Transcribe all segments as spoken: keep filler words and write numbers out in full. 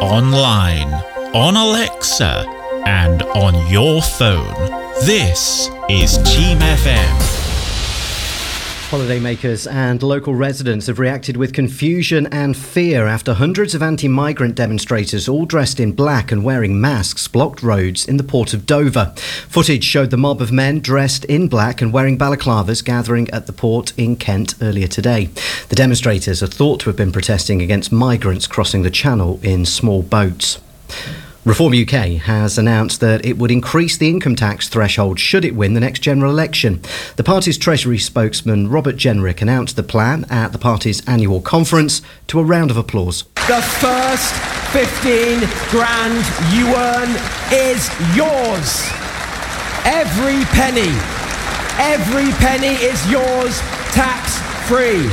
online, on Alexa, and on your phone. This is Team F M. Holidaymakers and local residents have reacted with confusion and fear after hundreds of anti-migrant demonstrators, all dressed in black and wearing masks, blocked roads in the port of Dover. Footage showed the mob of men dressed in black and wearing balaclavas gathering at the port in Kent earlier today. The demonstrators are thought to have been protesting against migrants crossing the channel in small boats. Reform U K has announced that it would increase the income tax threshold should it win the next general election. The party's Treasury spokesman Robert Jenrick announced the plan at the party's annual conference to a round of applause. The first fifteen grand you earn is yours. Every penny, every penny is yours, tax-free.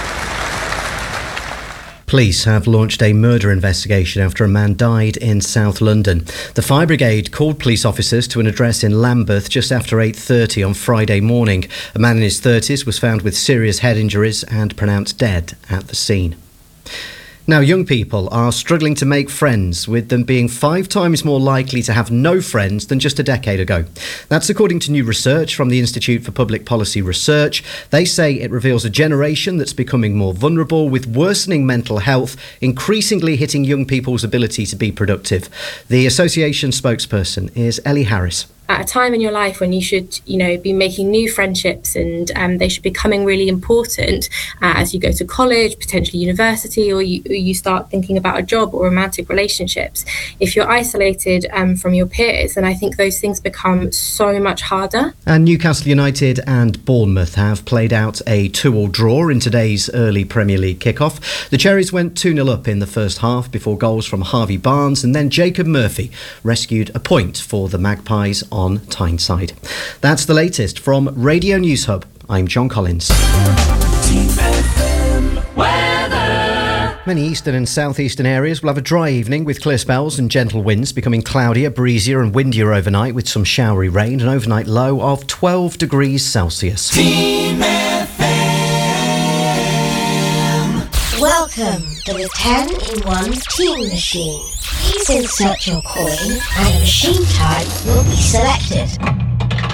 Police have launched a murder investigation after a man died in South London. The fire brigade called police officers to an address in Lambeth just after eight thirty on Friday morning. A man in his thirties was found with serious head injuries and pronounced dead at the scene. Now, young people are struggling to make friends, with them being five times more likely to have no friends than just a decade ago. That's according to new research from the Institute for Public Policy Research. They say it reveals a generation that's becoming more vulnerable, with worsening mental health increasingly hitting young people's ability to be productive. The association spokesperson is Ellie Harris. At a time in your life when you should, you know, be making new friendships and um, they should be becoming really important uh, as you go to college, potentially university, or you, or you start thinking about a job or romantic relationships. If you're isolated um, from your peers, then I think those things become so much harder. And Newcastle United and Bournemouth have played out a two-all draw in today's early Premier League kickoff. The Cherries went two nil up in the first half before goals from Harvey Barnes, and then Jacob Murphy rescued a point for the Magpies on on Tyneside. That's the latest from Radio News Hub. I'm John Collins. Many eastern and southeastern areas will have a dry evening with clear spells and gentle winds, becoming cloudier, breezier and windier overnight with some showery rain, an overnight low of twelve degrees Celsius. Team F M. Welcome to the ten in one Team Machine. Please insert your coin and a machine type will be selected.